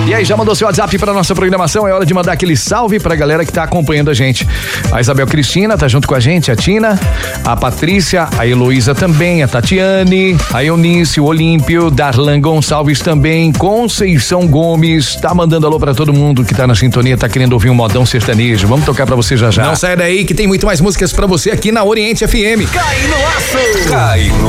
E aí, já mandou seu WhatsApp pra nossa programação? É hora de mandar aquele salve pra galera que tá acompanhando a gente. A Isabel Cristina tá junto com a gente, a Tina, a Patrícia, a Heloísa também, a Tatiane, a Eunice, o Olímpio, Darlan Gonçalves também, Conceição Gomes, tá mandando alô pra todo mundo que tá na sintonia, tá querendo ouvir um modão sertanejo. Vamos tocar pra você já já. Não sai daí que tem muito mais músicas pra você aqui na Oriente FM. Cai no laço! Cai no